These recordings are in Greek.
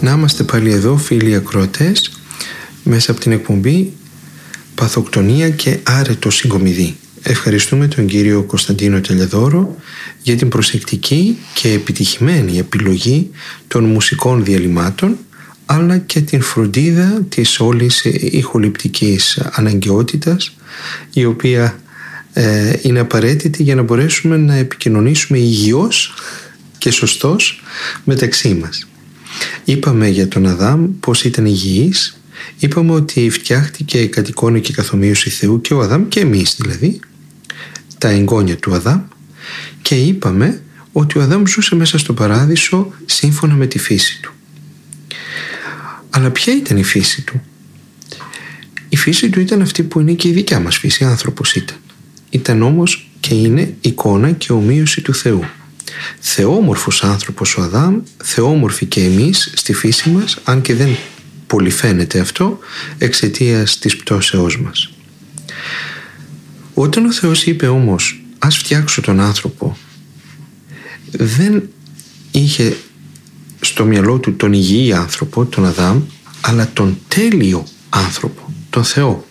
Να είμαστε πάλι εδώ, φίλοι ακροατές, μέσα από την εκπομπή Παθοκτονία και άρετο συγκομιδή. Ευχαριστούμε τον κύριο Κωνσταντίνο Τελεδόρο για την προσεκτική και επιτυχημένη επιλογή των μουσικών διαλυμάτων, αλλά και την φροντίδα της όλης ηχοληπτικής αναγκαιότητας, η οποία είναι απαραίτητη για να μπορέσουμε να επικοινωνήσουμε υγιώς και σωστός μεταξύ μας. Είπαμε για τον Αδάμ πως ήταν υγιής, είπαμε ότι φτιάχτηκε κατ' εικόνα και καθομοίωση Θεού και ο Αδάμ και εμείς δηλαδή, τα εγγόνια του Αδάμ, και είπαμε ότι ο Αδάμ ζούσε μέσα στο παράδεισο σύμφωνα με τη φύση του. Αλλά ποια ήταν η φύση του? Η φύση του ήταν αυτή που είναι και η δικιά μας φύση, άνθρωπος ήταν. Ήταν όμως και είναι εικόνα και ομοίωση του Θεού. Θεόμορφος άνθρωπος ο Αδάμ, θεόμορφοι και εμείς στη φύση μας, αν και δεν πολύ φαίνεται αυτό εξαιτίας της πτώσεώς μας. Όταν ο Θεός είπε όμως ας φτιάξω τον άνθρωπο, δεν είχε στο μυαλό του τον υγιή άνθρωπο, τον Αδάμ, αλλά τον τέλειο άνθρωπο, τον Θεό.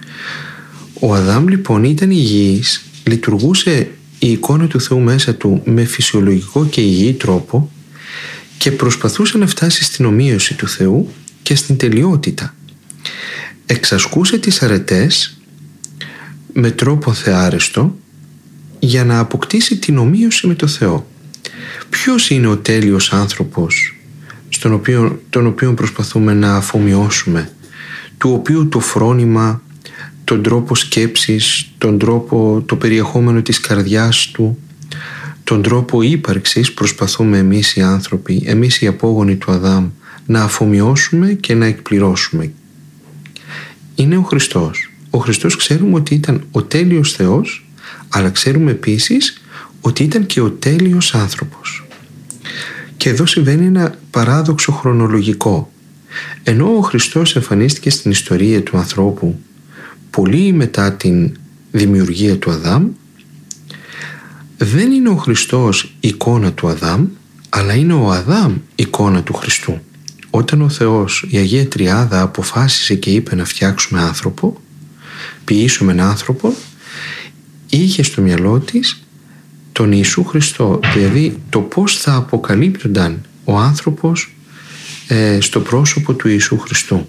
Ο Αδάμ λοιπόν ήταν υγιής, λειτουργούσε η εικόνα του Θεού μέσα του με φυσιολογικό και υγιή τρόπο και προσπαθούσε να φτάσει στην ομοίωση του Θεού και στην τελειότητα. Εξασκούσε τις αρετές με τρόπο θεάρεστο για να αποκτήσει την ομοίωση με το Θεό. Ποιος είναι ο τέλειος άνθρωπος τον οποίο προσπαθούμε να αφομοιώσουμε, του οποίου το φρόνημα, τον τρόπο σκέψης, το περιεχόμενο της καρδιάς του, τον τρόπο ύπαρξης προσπαθούμε εμείς οι άνθρωποι, εμείς οι απόγονοι του Αδάμ, να αφομοιώσουμε και να εκπληρώσουμε? Είναι ο Χριστός. Ο Χριστός ξέρουμε ότι ήταν ο τέλειος Θεός, αλλά ξέρουμε επίσης ότι ήταν και ο τέλειος άνθρωπος. Και εδώ συμβαίνει ένα παράδοξο χρονολογικό. Ενώ ο Χριστός εμφανίστηκε στην ιστορία του ανθρώπου πολύ μετά την δημιουργία του Αδάμ, δεν είναι ο Χριστός εικόνα του Αδάμ, αλλά είναι ο Αδάμ εικόνα του Χριστού. Όταν ο Θεός, η Αγία Τριάδα, αποφάσισε και είπε να φτιάξουμε άνθρωπο, ποιήσουμε έναν άνθρωπο, είχε στο μυαλό της τον Ιησού Χριστό, δηλαδή το πώς θα αποκαλύπτονταν ο άνθρωπος στο πρόσωπο του Ιησού Χριστού.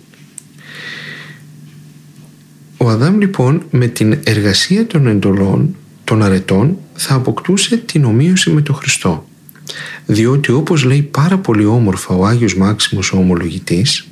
Ο Αδάμ λοιπόν με την εργασία των εντολών, των αρετών, θα αποκτούσε την ομοίωση με τον Χριστό. Διότι όπως λέει πάρα πολύ όμορφα ο Άγιος Μάξιμος ο Ομολογητής,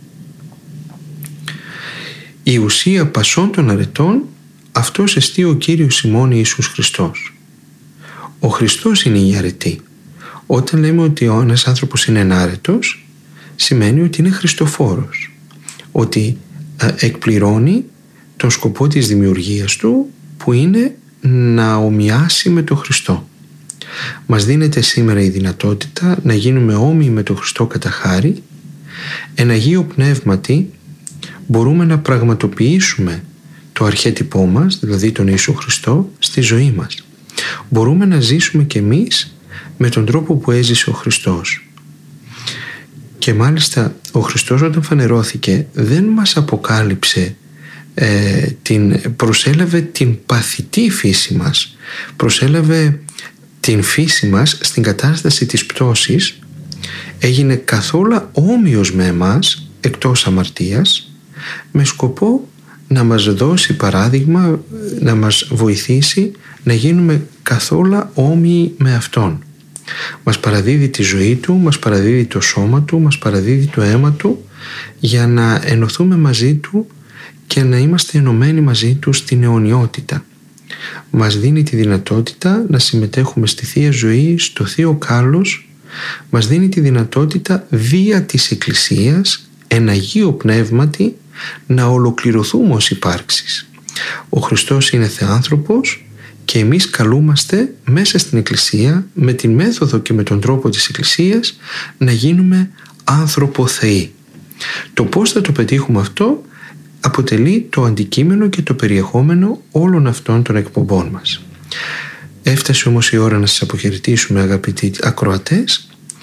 η ουσία πασών των αρετών αυτός εστί ο Κύριος ημών Ιησούς Χριστός. Ο Χριστός είναι η αρετή. Όταν λέμε ότι ένας άνθρωπος είναι ενάρετος, σημαίνει ότι είναι χριστοφόρος, ότι εκπληρώνει τον σκοπό της δημιουργίας του, που είναι να ομοιάσει με τον Χριστό. Μας δίνεται σήμερα η δυνατότητα να γίνουμε όμοιοι με τον Χριστό κατά χάρη. Εν Αγίο Πνεύματι μπορούμε να πραγματοποιήσουμε το αρχέτυπό μας, δηλαδή τον Ιησού Χριστό, στη ζωή μας. Μπορούμε να ζήσουμε κι εμείς με τον τρόπο που έζησε ο Χριστός. Και μάλιστα ο Χριστός όταν φανερώθηκε δεν μας αποκάλυψε, προσέλαβε την παθητή φύση μας, προσέλαβε την φύση μας στην κατάσταση της πτώσης, έγινε καθόλου όμοιος με εμάς εκτός αμαρτίας, με σκοπό να μας δώσει παράδειγμα, να μας βοηθήσει να γίνουμε καθόλου όμοιοι με Αυτόν. Μας παραδίδει τη ζωή Του, μας παραδίδει το σώμα Του, μας παραδίδει το αίμα Του, για να ενωθούμε μαζί Του και να είμαστε ενωμένοι μαζί Του στην αιωνιότητα. Μας δίνει τη δυνατότητα να συμμετέχουμε στη Θεία Ζωή, στο Θείο Κάλος, μας δίνει τη δυνατότητα δια της Εκκλησίας, εν Αγίο Πνεύματι, να ολοκληρωθούμε ως υπάρξεις. Ο Χριστός είναι Θεάνθρωπος και εμείς καλούμαστε μέσα στην Εκκλησία, με την μέθοδο και με τον τρόπο της Εκκλησίας, να γίνουμε άνθρωπο Θεοί. Το πώς θα το πετύχουμε αυτό αποτελεί το αντικείμενο και το περιεχόμενο όλων αυτών των εκπομπών μας. Έφτασε όμως η ώρα να σας αποχαιρετήσουμε, αγαπητοί ακροατές.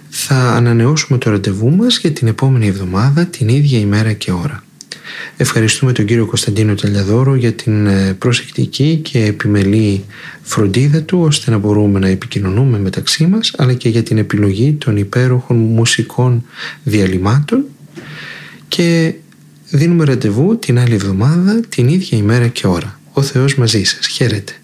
θα ανανεώσουμε το ραντεβού μας για την επόμενη εβδομάδα, την ίδια ημέρα και ώρα. Ευχαριστούμε τον κύριο Κωνσταντίνο Τελιαδόρο για την προσεκτική και επιμελή φροντίδα του, ώστε να μπορούμε να επικοινωνούμε μεταξύ μας, αλλά και για την επιλογή των υπέροχων μουσικών διαλυμάτων, και δίνουμε ραντεβού την άλλη εβδομάδα, την ίδια ημέρα και ώρα. Ο Θεός μαζί σας. Χαίρετε.